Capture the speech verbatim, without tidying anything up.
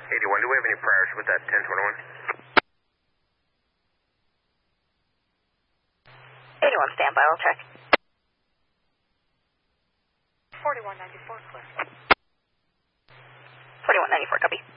eighty-one, do we have any priors with that ten twenty-one? eighty-one, standby, I'll check. forty-one ninety-four, clear. forty-one ninety-four, copy.